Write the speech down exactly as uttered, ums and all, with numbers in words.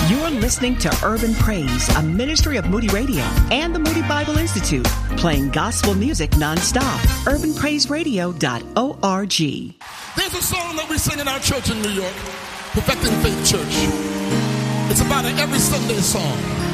You're listening to Urban Praise, a ministry of Moody Radio and the Moody Bible Institute, playing gospel music nonstop. urban praise radio dot org. There's a song that we sing in our church in New York, Perfecting Faith Church. It's about an every Sunday song.